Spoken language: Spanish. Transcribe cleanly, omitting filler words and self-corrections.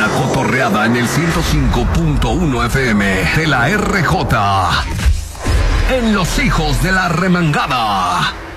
Una cotorreada en el 105.1 FM de la RJ. En Los Hijos de la Remangada.